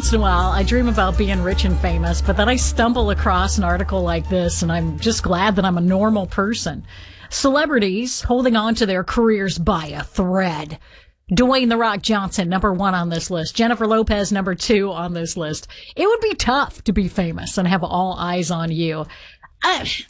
once in a while, I dream about being rich and famous, but then I stumble across an article like this, and I'm just glad that I'm a normal person. Celebrities holding on to their careers by a thread. Dwayne "The Rock" Johnson, number 1 on this list. Jennifer Lopez, number 2 on this list. It would be tough to be famous and have all eyes on you.